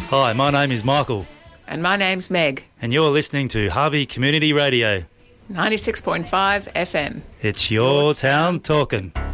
Hi, my name is Michael. And my name's Meg. And you're listening to Harvey Community Radio. 96.5 FM. It's your town talking.